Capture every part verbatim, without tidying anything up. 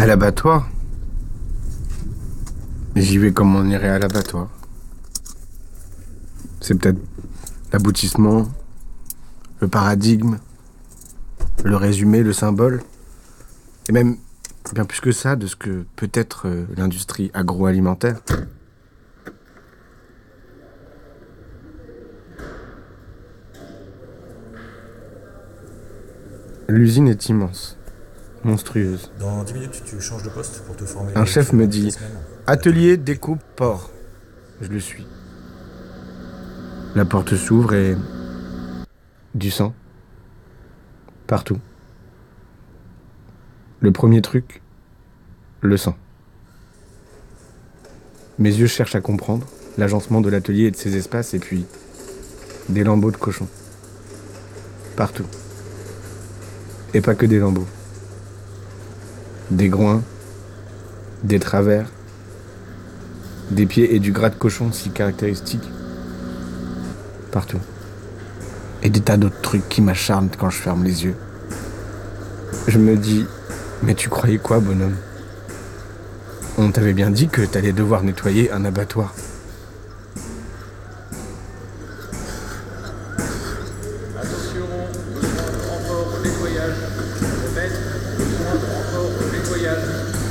À l'abattoir? J'y vais comme on irait à l'abattoir. C'est peut-être l'aboutissement, le paradigme, le résumé, le symbole, et même bien plus que ça de ce que peut être euh, l'industrie agroalimentaire. L'usine est immense, monstrueuse. Dans dix minutes, tu changes de poste pour te former. Un chef me dit « Atelier découpe porc ». Je le suis. La porte s'ouvre et... du sang. Partout. Le premier truc, le sang. Mes yeux cherchent à comprendre l'agencement de l'atelier et de ses espaces, et puis des lambeaux de cochon. Partout. Et pas que des lambeaux. Des groins, des travers, des pieds et du gras de cochon si caractéristique. Partout. Et des tas d'autres trucs qui m'acharnent quand je ferme les yeux. Je me dis, mais tu croyais quoi, bonhomme? On t'avait bien dit que t'allais devoir nettoyer un abattoir. Attention, besoin de renfort au nettoyage. Je répète, besoin de renfort au nettoyage.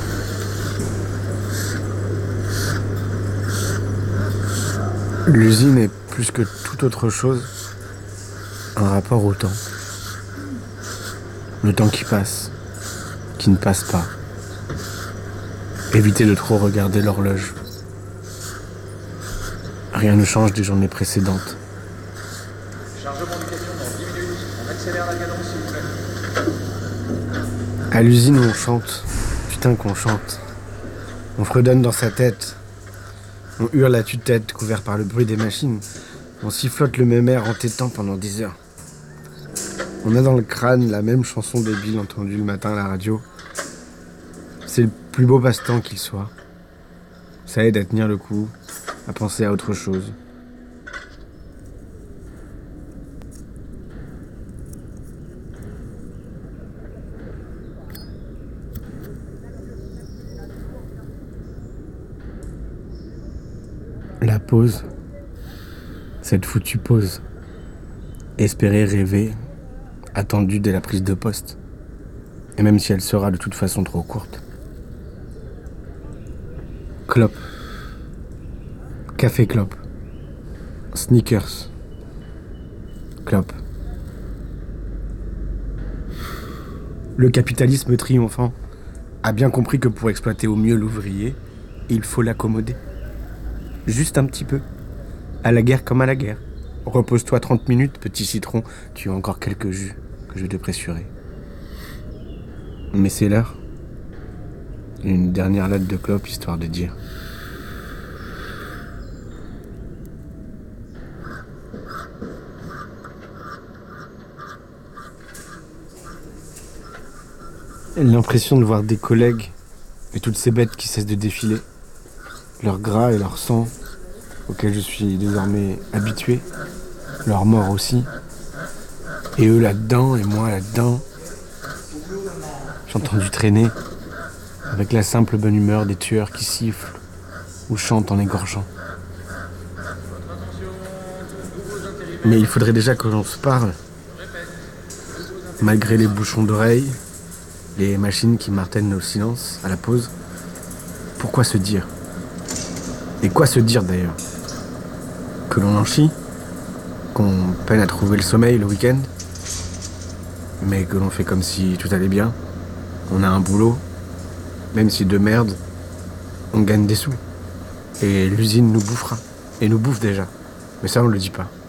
L'usine est plus que toute autre chose un rapport au temps. Le temps qui passe, qui ne passe pas. Éviter de trop regarder l'horloge. Rien ne change des journées précédentes. Chargement du camion dans dix minutes. On accélère la cadence, s'il vous plaît. À l'usine, on chante. Putain qu'on chante. On fredonne dans sa tête. On hurle à tue-tête, couvert par le bruit des machines. On sifflote le même air entêtant pendant dix heures. On a dans le crâne la même chanson débile entendue le matin à la radio. C'est le plus beau passe-temps qu'il soit. Ça aide à tenir le coup, à penser à autre chose. La pause, cette foutue pause. Espérer, rêver, attendue dès la prise de poste. Et même si elle sera de toute façon trop courte. Clope. Café clope. Sneakers. Clope. Le capitalisme triomphant a bien compris que pour exploiter au mieux l'ouvrier, il faut l'accommoder. Juste un petit peu. À la guerre comme à la guerre. Repose-toi trente minutes, petit citron, tu as encore quelques jus que je vais te pressurer. Mais c'est l'heure. Une dernière latte de clope, histoire de dire. L'impression de voir des collègues et toutes ces bêtes qui cessent de défiler. Leur gras et leur sang, auxquels je suis désormais habitué. Leur mort aussi. Et eux là-dedans, et moi là-dedans. J'ai entendu traîner, avec la simple bonne humeur des tueurs qui sifflent ou chantent en égorgeant. Mais il faudrait déjà que l'on se parle, malgré les bouchons d'oreilles, les machines qui martènent nos silences à la pause. Pourquoi se dire? Et quoi se dire d'ailleurs? Que l'on en chie? Qu'on peine à trouver le sommeil le week-end? Mais que l'on fait comme si tout allait bien? On a un boulot, même si de merde, on gagne des sous. Et l'usine nous bouffera. Et nous bouffe déjà. Mais ça, on le dit pas.